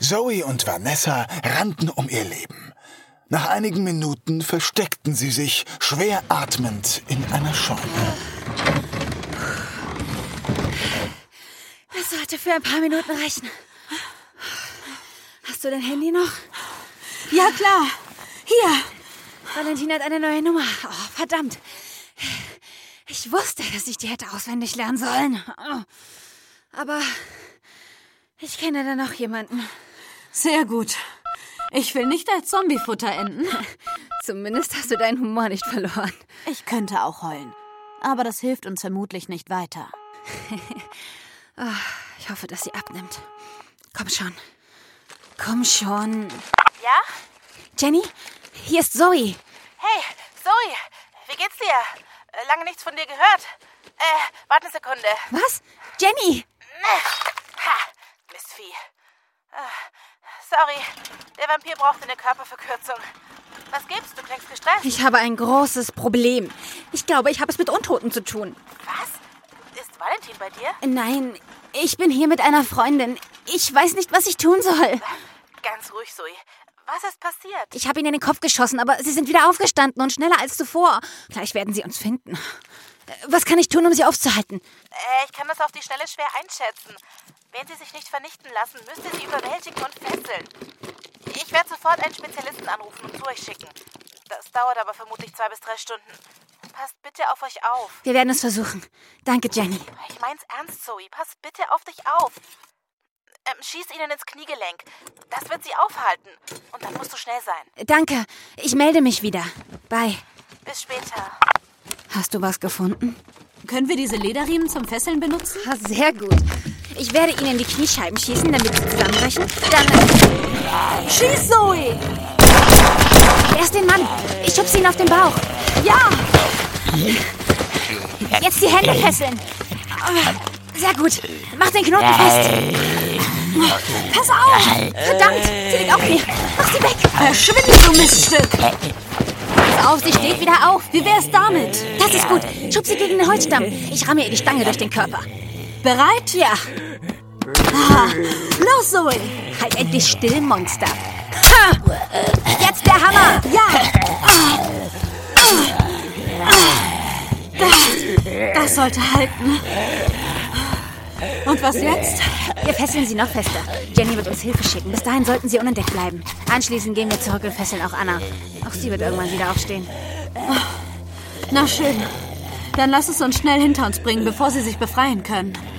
Zoe und Vanessa rannten um ihr Leben. Nach einigen Minuten versteckten sie sich, schwer atmend, in einer Scheune. Das sollte für ein paar Minuten reichen. Hast du dein Handy noch? Ja, klar. Hier. Valentin hat eine neue Nummer. Oh, verdammt. Ich wusste, dass ich die hätte auswendig lernen sollen. Aber ich kenne da noch jemanden. Sehr gut. Ich will nicht als Zombiefutter enden. Zumindest hast du deinen Humor nicht verloren. Ich könnte auch heulen. Aber das hilft uns vermutlich nicht weiter. Ich hoffe, dass sie abnimmt. Komm schon. Komm schon. Ja? Jenny, hier ist Zoe. Hey, Zoe, wie geht's dir? Lange nichts von dir gehört. Warte eine Sekunde. Was? Jenny! Ha, Mistvieh. Sorry, der Vampir brauchte eine Körperverkürzung. Was gibt's? Du klingst gestresst. Ich habe ein großes Problem. Ich glaube, ich habe es mit Untoten zu tun. Was? Ist Valentin bei dir? Nein, ich bin hier mit einer Freundin. Ich weiß nicht, was ich tun soll. Ganz ruhig, Zoe. Was ist passiert? Ich habe ihnen in den Kopf geschossen, aber sie sind wieder aufgestanden und schneller als zuvor. Gleich werden sie uns finden. Was kann ich tun, um sie aufzuhalten? Ich kann das auf die Schnelle schwer einschätzen. Wenn sie sich nicht vernichten lassen, müsst ihr sie überwältigen und fesseln. Ich werde sofort einen Spezialisten anrufen und zu euch schicken. Das dauert aber vermutlich 2 bis 3 Stunden. Passt bitte auf euch auf. Wir werden es versuchen. Danke, Jenny. Ich mein's ernst, Zoe. Pass bitte auf dich auf. Schieß ihnen ins Kniegelenk. Das wird sie aufhalten. Und dann musst du schnell sein. Danke. Ich melde mich wieder. Bye. Bis später. Hast du was gefunden? Können wir diese Lederriemen zum Fesseln benutzen? Sehr gut. Ich werde ihnen in die Kniescheiben schießen, damit sie zusammenbrechen. Dann... Schieß, Zoe! Erst den Mann. Ich schubse ihn auf den Bauch. Ja! Jetzt die Hände fesseln. Sehr gut. Mach den Knoten fest. Pass auf! Verdammt, sie liegt auf mir. Mach sie weg. Verschwinde, du Miststück! Pass auf, sie steht wieder auf. Wie wär's damit? Das ist gut. Schub sie gegen den Holzstamm. Ich ramme ihr die Stange durch den Körper. Bereit? Ja. Los, Zoe! Halt endlich still, Monster. Ha! Jetzt der Hammer. Das sollte halten. Und was jetzt? Wir fesseln sie noch fester. Jenny wird uns Hilfe schicken. Bis dahin sollten sie unentdeckt bleiben. Anschließend gehen wir zurück und fesseln auch Anna. Auch sie wird irgendwann wieder aufstehen. Na schön. Dann lass es uns schnell hinter uns bringen, bevor sie sich befreien können.